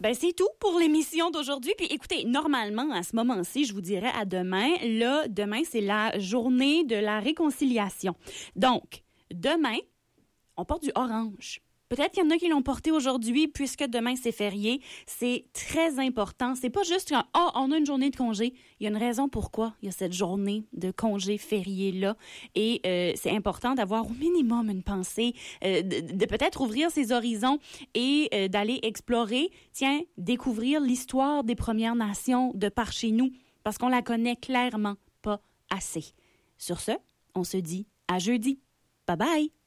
Ben c'est tout pour l'émission d'aujourd'hui. Puis écoutez, normalement, à ce moment-ci, je vous dirais à demain. Là, demain, c'est la journée de la réconciliation. Donc, demain, on porte du orange. Peut-être qu'il y en a qui l'ont porté aujourd'hui, puisque demain, c'est férié. C'est très important. C'est pas juste on a une journée de congé. Il y a une raison pourquoi il y a cette journée de congé férié-là. Et c'est important d'avoir au minimum une pensée, de peut-être ouvrir ses horizons et d'aller explorer, découvrir l'histoire des Premières Nations de par chez nous, parce qu'on la connaît clairement pas assez. Sur ce, on se dit à jeudi. Bye bye!